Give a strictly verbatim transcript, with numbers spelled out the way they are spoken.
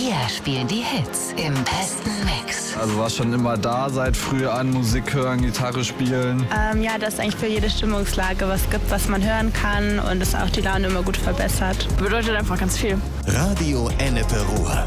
Wir spielen die Hits im besten Mix. Also war schon immer da, seit früh an, Musik hören, Gitarre spielen. Ähm, ja, dass es eigentlich für jede Stimmungslage was gibt, was man hören kann und es auch die Laune immer gut verbessert. Bedeutet einfach ganz viel. Radio Ennepe Ruhr.